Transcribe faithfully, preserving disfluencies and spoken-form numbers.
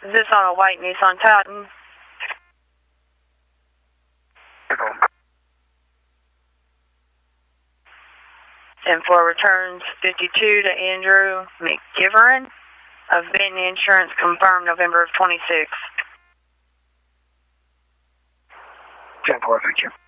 Is this on a white Nissan Titan? ten four returns fifty-two to Andrew McGivern of Benton Insurance, confirmed November of twenty-six. ten four, thank you.